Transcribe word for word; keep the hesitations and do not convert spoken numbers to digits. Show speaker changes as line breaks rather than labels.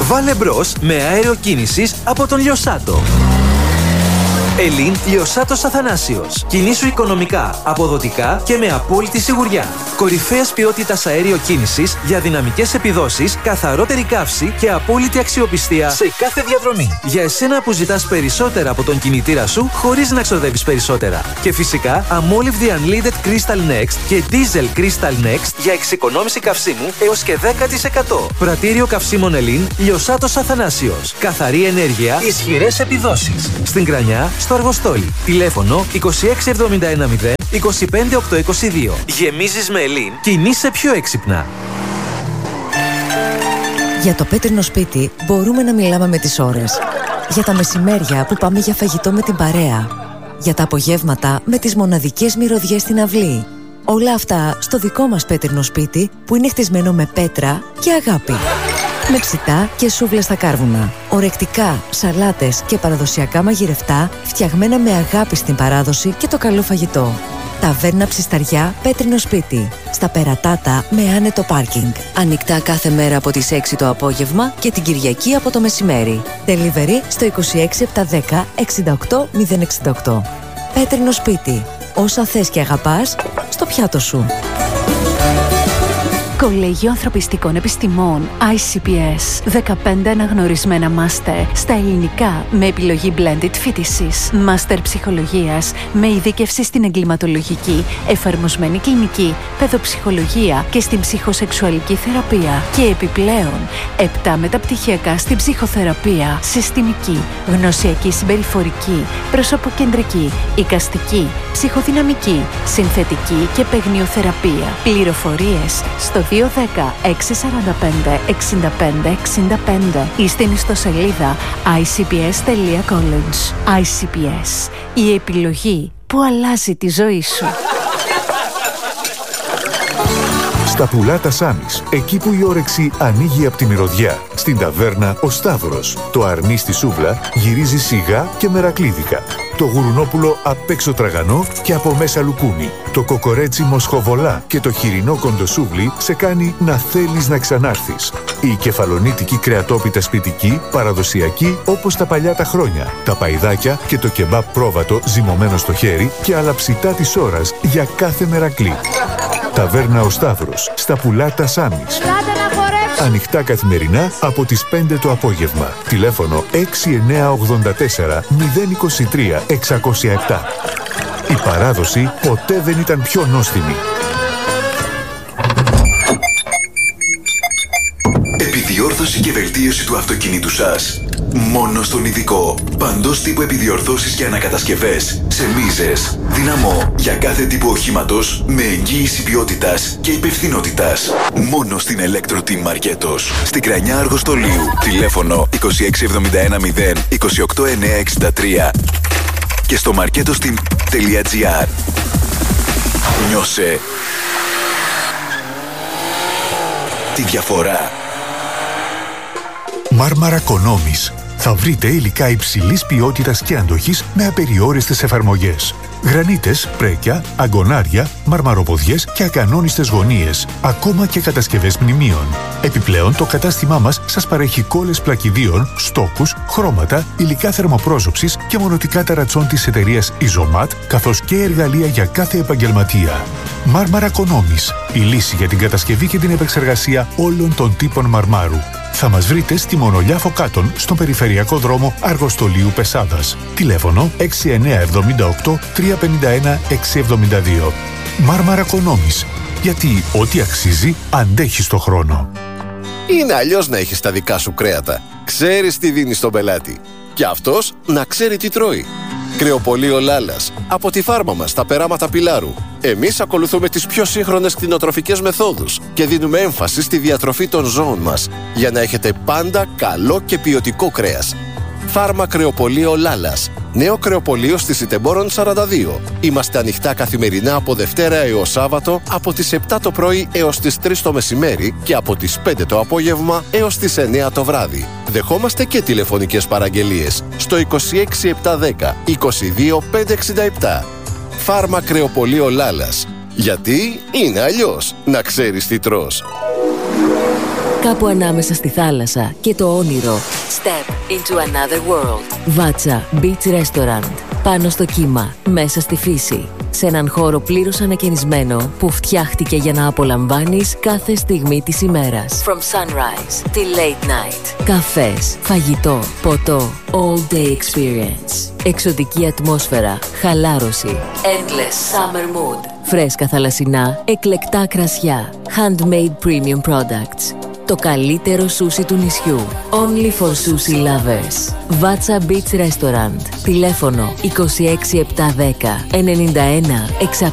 Βάλε μπρος με αέριο κίνησης από τον Λιοσάτο. Ελλήν Λιοσάτος Αθανάσιος. Κινήσου οικονομικά, αποδοτικά και με απόλυτη σιγουριά. Κορυφαίας ποιότητας αέριο κίνησης για δυναμικές επιδόσεις, καθαρότερη καύση και απόλυτη αξιοπιστία σε κάθε διαδρομή. Για εσένα που ζητάς περισσότερα από τον κινητήρα σου χωρίς να ξοδεύεις περισσότερα. Και φυσικά αμόλυβδη Unleaded Crystal Next και Diesel Crystal Next για εξοικονόμηση καυσίμου έως και δέκα τοις εκατό. Πρατήριο καυσίμων Ελλήν Λιοσάτος Αθανάσιος. Καθαρή ενέργεια, ισχυρές επιδόσεις. Στην Κρανιά, στο Αργοστόλι. Τηλέφωνο είκοσι έξι εβδομήντα ένα μηδέν είκοσι πέντε οκτακόσια είκοσι δύο. Γεμίζεις με Ελλήν, κινείσαι πιο έξυπνα.
Για το πέτρινο σπίτι μπορούμε να μιλάμε με τις ώρες. Για τα μεσημέρια που πάμε για φαγητό με την παρέα. Για τα απογεύματα με τις μοναδικές μυρωδιές στην αυλή. Όλα αυτά στο δικό μας πέτρινο σπίτι που είναι χτισμένο με πέτρα και αγάπη. Με ψητά και σούβλες στα κάρβουνα. Ορεκτικά, σαλάτες και παραδοσιακά μαγειρευτά φτιαγμένα με αγάπη στην παράδοση και το καλό φαγητό. Ταβέρνα Ψισταριά, πέτρινο σπίτι. Στα Περατάτα με άνετο πάρκινγκ. Ανοιχτά κάθε μέρα από τις έξι το απόγευμα και την Κυριακή από το μεσημέρι. Delivery στο είκοσι έξι επτακόσια δέκα εξήντα οκτώ μηδέν εξήντα οκτώ. Πέτρινο σπίτι. Όσα θες και αγαπάς, στο πιάτο σου.
Κολέγιο Ανθρωπιστικών Επιστημών άι σι πι ες. δεκαπέντε αναγνωρισμένα μάστερ στα ελληνικά με επιλογή blended φοιτησης. Μάστερ ψυχολογίας με ειδίκευση στην εγκληματολογική, εφαρμοσμένη κλινική, παιδοψυχολογία και στην ψυχοσεξουαλική θεραπεία. Και επιπλέον, επτά μεταπτυχιακά στην ψυχοθεραπεία, συστημική, γνωσιακή συμπεριφορική, προσωποκεντρική, εικαστική, ψυχοδυναμική, συνθετική και παιγνιοθεραπεία. Πληροφορίες στο δύο ένα μηδέν έξι τέσσερα πέντε εξήντα πέντε εξήντα πέντε ή στην ιστοσελίδα άι σι πι ες τελεία college. άι σι πι ες, η επιλογή που αλλάζει τη ζωή σου.
Στα Πουλάτα Σάμις, εκεί που η όρεξη ανοίγει από τη μυρωδιά. Στην ταβέρνα Ο Σταύρος. Το αρνί στη σούβλα γυρίζει σιγά και μερακλίδικα. Το γουρουνόπουλο απ' έξω τραγανό και από μέσα λουκούμι. Το κοκορέτσι μοσχοβολά και το χοιρινό κοντοσούβλι σε κάνει να θέλεις να ξανάρθεις. Η κεφαλονίτικη κρεατόπιτα σπιτική, παραδοσιακή όπως τα παλιά τα χρόνια. Τα παϊδάκια και το κεμπάπ πρόβατο ζυμωμένο στο χέρι και άλλα ψητά της ώρας για κάθε μερακλή. Ταβέρνα Ο Σταύρος, στα Πουλάτα Σάμις. Ανοιχτά καθημερινά από τις πέντε το απόγευμα. Τηλέφωνο έξι εννιά ογδόντα τέσσερα μηδέν είκοσι τρία εξακόσια επτά. Η παράδοση ποτέ δεν ήταν πιο νόστιμη.
Επιδιόρθωση και βελτίωση του αυτοκινήτου σας. Μόνο στον ειδικό. Παντός τύπου επιδιορθώσεις και ανακατασκευές. Σεμίζες. Δυναμό. Για κάθε τύπο οχήματος. Με εγγύηση ποιότητας και υπευθυνότητας. Μόνο στην Electro Team Μαρκέτος. Στην Κρανιά Αργοστολίου. Τηλέφωνο είκοσι έξι εβδομήντα ένα μηδέν είκοσι οκτώ εννιακόσια εξήντα τρία. Και στο marketosteam.gr. Νιώσε τη διαφορά.
Μάρμαρα Κονόμης. Θα βρείτε υλικά υψηλής ποιότητας και αντοχής με απεριόριστες εφαρμογές. Γρανίτες, πρέκια, αγκονάρια, μαρμαροποδιές και ακανόνιστες γωνίες. Ακόμα και κατασκευές μνημείων. Επιπλέον, το κατάστημά μας σας παρέχει κόλλες πλακιδίων, στόκους, χρώματα, υλικά θερμοπρόζωψης και μονοτικά ταρατσών της εταιρείας Ιζομάτ, καθώς και εργαλεία για κάθε επαγγελματία. Μάρμαρα Κονόμης. Η λύση για την κατασκευή και την επεξεργασία όλων των τύπων μαρμάρου. Θα μας βρείτε στη Μονολιά Φωκάτων, στον περιφερειακό δρόμο Αργοστολίου Πεσάδας. Τηλέφωνο έξι εννιά εβδομήντα οκτώ τρία πενήντα ένα έξι εβδομήντα δύο. Μάρμαρα Κονόμης. Γιατί ό,τι αξίζει αντέχει στο χρόνο.
Είναι αλλιώς να έχεις τα δικά σου κρέατα. Ξέρεις τι δίνεις στον πελάτη. Και αυτός να ξέρει τι τρώει. Κρεοπωλείο Λάλας. Από τη φάρμα μας, τα περάματα Πιλάρου. Εμείς ακολουθούμε τις πιο σύγχρονες κτηνοτροφικές μεθόδους και δίνουμε έμφαση στη διατροφή των ζώων μας για να έχετε πάντα καλό και ποιοτικό κρέας. Φάρμα Κρεοπωλείο Λάλας. Νέο κρεοπωλείο στη Σιτεμπόρων σαράντα δύο. Είμαστε ανοιχτά καθημερινά από Δευτέρα έως Σάββατο από τις επτά το πρωί έως τις τρεις το μεσημέρι και από τις πέντε το απόγευμα έως τις εννιά το βράδυ. Δεχόμαστε και τηλεφωνικές παραγγελίες στο είκοσι έξι επτακόσια δέκα είκοσι δύο πεντακόσια εξήντα επτά. Φάρμα Κρεοπωλείο Λάλας. Γιατί είναι αλλιώς να ξέρεις τι τρως.
Κάπου ανάμεσα στη θάλασσα και το όνειρο. Step into another world. Vazza Beach Restaurant. Πάνω στο κύμα, μέσα στη φύση. Σε έναν χώρο πλήρως ανακαινισμένο που φτιάχτηκε για να απολαμβάνεις κάθε στιγμή της ημέρας. From sunrise till late night. Καφές, φαγητό, ποτό, all day experience. Εξωτική ατμόσφαιρα, χαλάρωση. Endless summer mood. Φρέσκα θαλασσινά, εκλεκτά κρασιά. Handmade premium products. Το καλύτερο σούσι του νησιού. Only for sushi lovers. Vazza Beach Restaurant. Τηλέφωνο είκοσι έξι επτακόσια δέκα ενενήντα ένα